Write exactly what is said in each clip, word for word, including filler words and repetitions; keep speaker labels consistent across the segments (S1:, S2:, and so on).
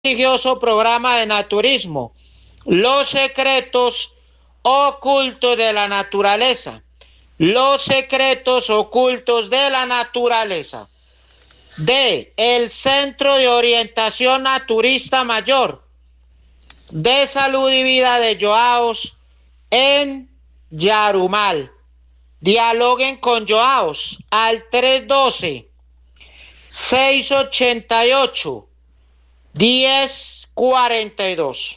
S1: prestigioso programa de naturismo, los secretos ocultos de la naturaleza, los secretos ocultos de la naturaleza, de el Centro de Orientación Naturista Mayor de Salud y Vida de Joaos en Yarumal. Dialoguen con Joaos al tres uno dos, seis ocho ocho, uno cero cuatro dos.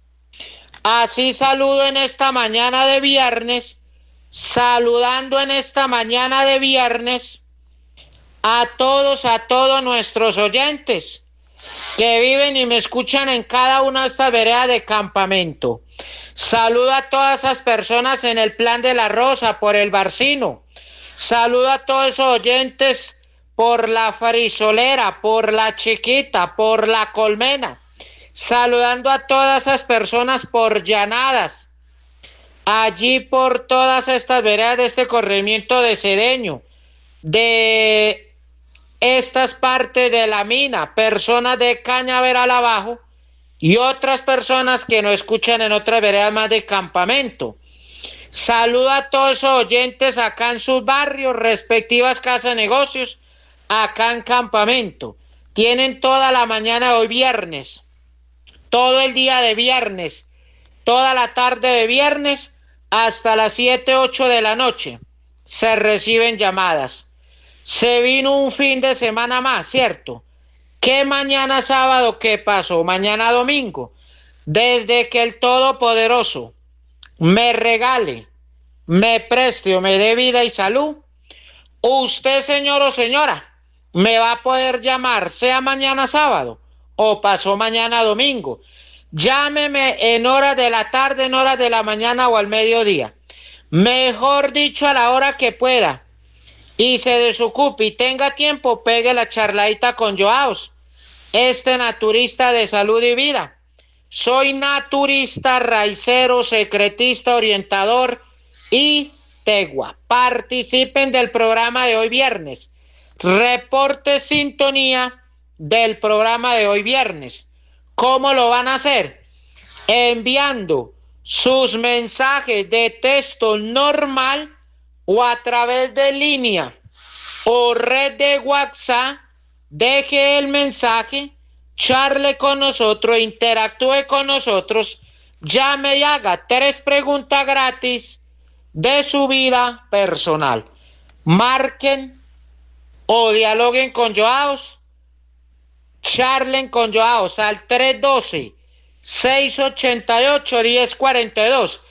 S1: Así saludo en esta mañana de viernes, saludando en esta mañana de viernes a todos, a todos nuestros oyentes que viven y me escuchan en cada una de estas veredas de campamento. Saludo a todas esas personas en el Plan de la Rosa, por el Barcino. Saludo a todos esos oyentes por la Frisolera, por la Chiquita, por la Colmena. Saludando a todas esas personas por Llanadas, allí por todas estas veredas de este corregimiento de Cedeño, de estas partes de la mina, personas de Cañaveral abajo y otras personas que nos escuchan en otras veredas más de campamento. Saludo a todos esos oyentes acá en sus barrios, respectivas casas de negocios, acá en campamento. Tienen toda la mañana de hoy viernes, todo el día de viernes, toda la tarde de viernes, hasta las siete, ocho de la noche. Se reciben llamadas. Se vino un fin de semana más, ¿cierto? ¿Qué mañana sábado? ¿Qué pasó? Mañana domingo. Desde que el Todopoderoso me regale, me preste o me dé vida y salud, usted, señor o señora, me va a poder llamar, sea mañana sábado o pasó mañana domingo. Llámeme en horas de la tarde, en horas de la mañana o al mediodía. Mejor dicho, a la hora que pueda. Y se desocupe y tenga tiempo, pegue la charladita con Joaos, este naturista de salud y vida. Soy naturista, raicero, secretista, orientador y tegua. Participen del programa de hoy viernes. Reporte sintonía del programa de hoy viernes. ¿Cómo lo van a hacer? Enviando sus mensajes de texto normal o a través de línea o red de WhatsApp. Deje el mensaje, charle con nosotros, interactúe con nosotros, llame y haga tres preguntas gratis de su vida personal. Marquen o dialoguen con Joaos, charlen con Joaos al tres uno dos, seis ocho ocho, uno cero cuatro dos.